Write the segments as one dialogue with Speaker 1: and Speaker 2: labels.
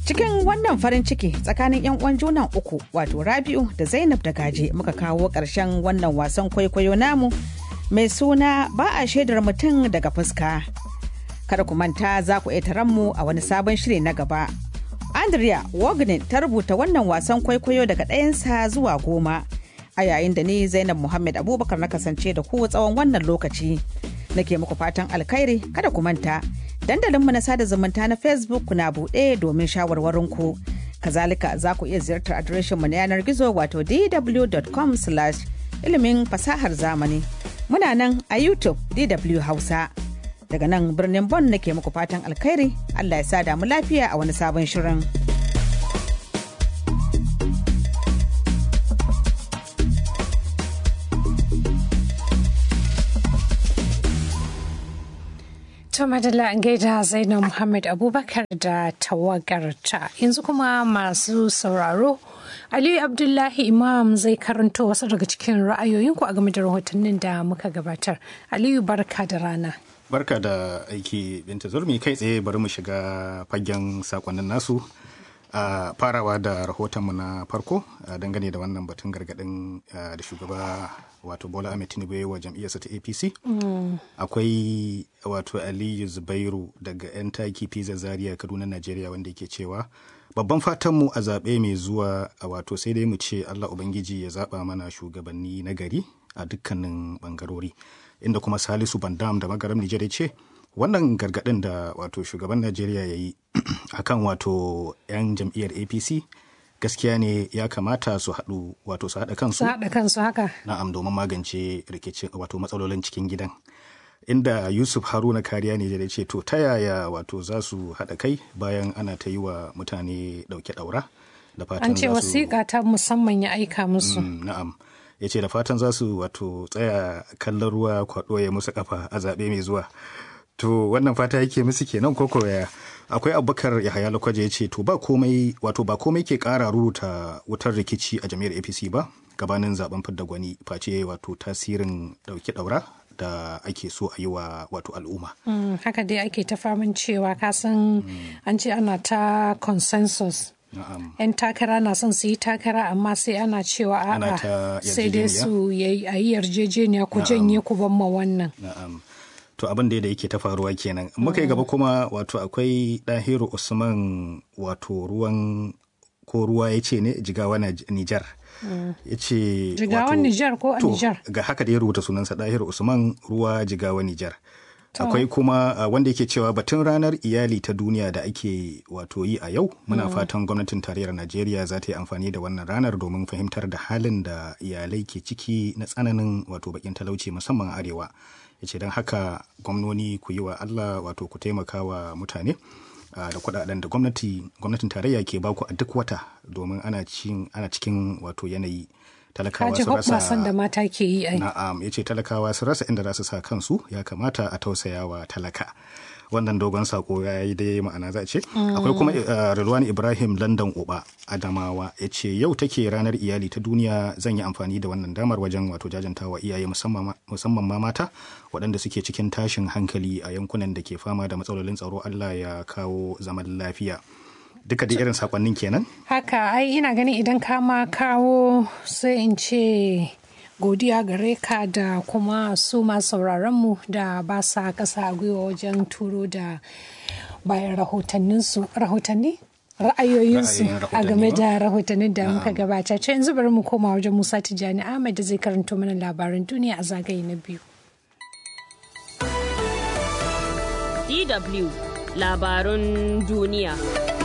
Speaker 1: Cikin wannan farin ciki tsakanin 'yan uwan junan uku wato Rabi'u da Zainab da Gaje muka kawo ƙarshen wannan wasan kwaikwayo namu mai suna ba a shaidar mutum daga fuska. Kada ku manta za ku iya taron mu a wani sabon shiri na gaba. Andrea Wagner ta rubuta wannan wasan kwaikwayo daga ɗayansa zuwa 10. A yayin da ni Zainab Muhammad Abubakar na kasance da ku tsawon wannan lokaci. Nake muku fatan alkhairi, kada ku manta. Dandalinmu na sada zumunta na Facebook na buɗe domin shawarwarinku. Kazalika za ku iya ziyartar adireshinmu na yanar gizo wato dw.com/ilimin fasahar zamani. Muna nan a YouTube DW Hausa. Daga nan birnin Bonn nake muku fatan alkhairi. Allah ya sa damu lafiya a wani sabon shirin.
Speaker 2: To madalla an gaida Zainab Muhammad Abubakar da tawagarta. Yanzu kuma masu sauraro, Aliyu Abdullahi Imam zai karanto wasu daga cikin ra'ayoyinku a game da rahotannin da muka gabatar. Aliyu barka da rana.
Speaker 3: Barka da aiki Binta Zurmi, kai tsaye bari mu shiga fagen sakonnin nasu. Farawa da rahotonmu na farko dangane da wannan batun gargadin da shugaba wato Bola Ahmed Tinubu wa jam'iyyarsa ta APC. Akwai wato Aliyu Zubairu daga 'yan taki Pizza Zaria Kaduna Najeriya wanda yake cewa babban fatanmu a zaɓe mai zuwa wato sai dai mu ce Allah Ubangiji ya zaɓa mana shugabanni na gari a dukkanin bangarori. Inda kuma Salisu Bandam da Magaram Nijar ya ce wannan gargaɗin da wato shugaban Najeriya ya yi akan wato 'yan jam'iyyar APC gaskiya ne ya kamata su haɗu wato su haɗa kansu.
Speaker 2: Haka.
Speaker 3: Na'am, domin magance rikicin wato matsalolin cikin gidan. Inda Yusuf Haruna Kariya ne da ce to ta yaya wato za su haɗa kai bayan ana ta yi wa mutane ɗauke ɗaura. Da fatan
Speaker 2: an ce wasiƙa ta musamman ya aika musu.
Speaker 3: Na'am. Ya ce da fatan za su wato tsaya kallon ruwa kwaɗo ya musu kafa a zaɓe mai zuwa. To wannan fata yake musu kenan koko ya. Akwai Abubakar Yahaya Lakwaje ya ce to ba komai ke ƙara ruruta wutar rikici a jami'ar APC ba gabanin zaben fidda gwani face wato tasirin ɗauki ɗaura da ake so a yi wa wato al'umma.
Speaker 2: Haka dai ake ta famin cewa kasan an ce ana ta consensus. 'Yan takara na son su yi takara amma sai ana cewa a'a sai dai su yi yarjejeniya ku janye ku ban ma wannan.
Speaker 3: To abin da yake ta faruwa kenan. Muka yi gaba kuma wato akwai Dahiru Usman wato ruwa ya ce ne Jigawa Nijar. Ya ce
Speaker 2: Jigawan Nijar ko a Nijar?
Speaker 3: Ga haka da ya rubuta sunansa Dahiru Usman ruwa Jigawa Nijar. Akwai kuma wanda yake cewa batun ranar iyali ta duniya da ake wato yi a yau muna fatan gwamnatin tarayyar Najeriya za ta yi amfani da wannan ranar domin fahimtar da halin da iyalai ke ciki na tsananin wato bakin talauci musamman arewa. Ya ce don haka gwamnoni ku yi wa Allah wato ku taimaka wa mutane da kudaden da gwamnatin tarayya ke baku a duk wata domin ana cikin wato yanayi. Talakawa su rasa
Speaker 2: da mata ke yi ai.
Speaker 3: Na'am, yace talakawa su rasa inda za su sa kansu, ya kamata a tausayawa talaka. Wannan dogon sako ya yi dai ma'ana za a ce. Akwai kuma Rilwan Ibrahim London Uba Adamawa ya ce yau take ranar iyali ta duniya, zan yi amfani da wannan damar wajen wato jajantawa iyaye musamman ma mata waɗanda suke cikin tashin hankali a yankunan da ke fama da matsalolin tsaro. Allah ya kawo zaman lafiya. Duka da irin sakonnin kenan?
Speaker 2: Haka ai ina ganin idan ka ma kawo sai in ce godiya gare ka da kuma su masu sauraronmu da ba sa kasa a gwiwa wajen turo da bayan ra'ayoyinsu a game da rahotannin da muka gabata. Ce yanzu bari mu koma wajen Musa Tijjani Ahmed da zai karanto mana labaran duniya a zagaye na biyu.
Speaker 4: DW labarun duniya.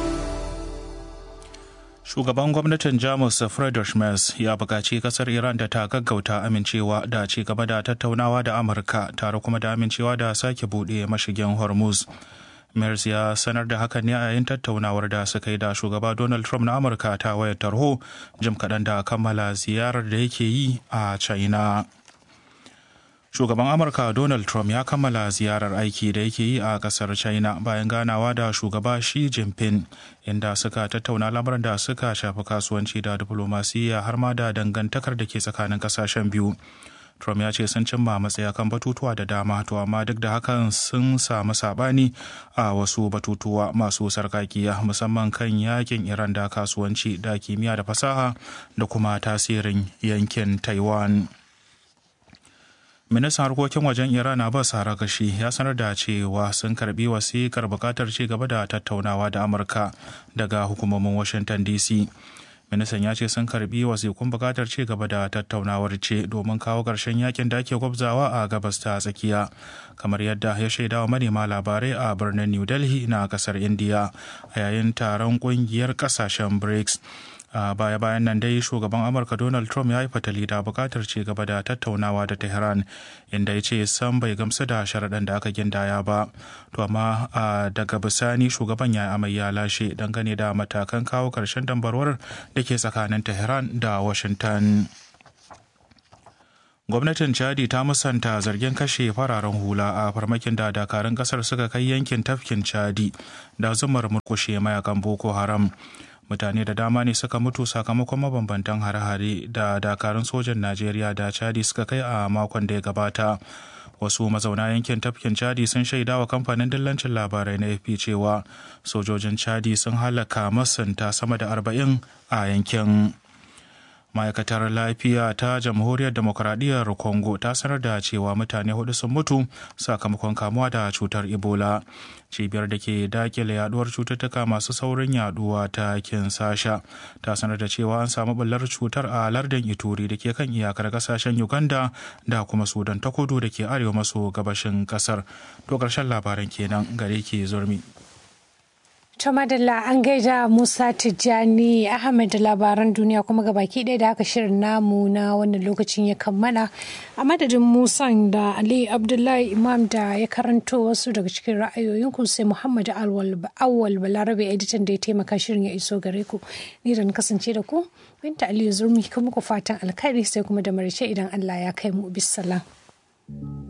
Speaker 5: Shugaban gwamnatin Jamus Friedrich Merz ya buƙaci ƙasar Iran da ta gaggauta amincewa da ci gaba da tattaunawa da Amurka tare kuma da amincewa da sake buɗe mashigin Hormuz. Merz ya sanar da hakan ne a yayin tattaunawar da suka yi da shugaba Donald Trump na Amurka ta wayar tarho jim kaɗan da kammala ziyarar da yake yi a China. Shugaban Amurka Donald Trump ya kammala ziyarar aiki da yake yi a kasar China bayan ganawa da shugaba Xi Jinping, inda suka tattauna lamarin da suka shafi kasuwanci da diplomasiya har ma da dangantakar da ke tsakanin kasashen biyu. Trump ya ce sun cimma matsaya kan batutuwa da dama, to amma duk da hakan sun samu sabani a wasu batutuwa masu sarkakiya, musamman kan yakin Iran da kasuwanci da kimiyya da fasaha da kuma tasirin yankin Taiwan. Ministan harkokin wajen Iran Abbas Arakashi ya sanar da cewa sun karbi wasikar bukatar ci gaba da tattaunawa da Amurka daga hukumomin Washington DC. Ministan ya ce sun karbi wasikun bukatar ci gaba da tattaunawar ce domin kawo ƙarshen yakin da ake gwabzawa a gabas ta tsakiya, kamar yadda ya shaida wa manema labarai a birnin New Delhi na kasar India a yayin taron ƙungiyar ƙasashen BRICS. a baya-bayan nan dai shugaban Amurka Donald Trump ya yi fatali da bukatar ci gaba da tattaunawa da Tehran, inda ya ce sam bai gamsu da sharaɗan da aka gindaya ba. To amma daga bisani shugaban ya amai ya lashe dangane da matakan kawo ƙarshen dambarwar da ke tsakanin Tehran da Washington. Gwamnatin Chadi ta musanta zargin kashe fararen hula a farmakin da dakarun kasar suka kai yankin tafkin Chadi da zumar murkushe mayakan Boko Haram. Mutane da dama ne suka mutu sakamakon mabambantan hare-hare da dakarun sojan Najeriya da Chadi suka kai a makon da ya gabata. Wasu mazauna yankin tafkin Chadi sun shaida wa kamfanin dillancin labarai na AFP cewa sojojin Chadi sun halaka masunta sama da 40 a yankin. Ma'aikatar lafiya ta jamhuriyar demokuraɗiyyar Congo ta sanar da cewa mutane 4 sun mutu sakamakon kamuwa da cutar Ebola. Cibiyar da ke dakile yaduwar cututtuka masu saurin yaduwa ta Kinsasha ta sanar da cewa an samu bullar cutar a lardin Ituri da ke kan iyakar kasashen Uganda da kuma Sudan ta kudu da ke arewa maso gabashin kasar. To ƙarshen labaran kenan, gare ki Zurmi.
Speaker 2: To madalla, an gaida Musa Tijjani Ahmed da labaran duniya, kuma ga baki ɗaya da aka shirin namu na wannan lokacin ya kammala. A madadin Musa da Ali Abdullahi Imam da ya karanto wasu daga cikin ra'ayoyinku, sai Muhammad Awwal Balarabe editan da ya taimaka shirin ya iso gare ku. Ni da na kasance da ku, Binta Aliyu Zurmi, kuma ku fatan alkhairi sai kuma da marice idan Allah ya kai mu. Bisalam.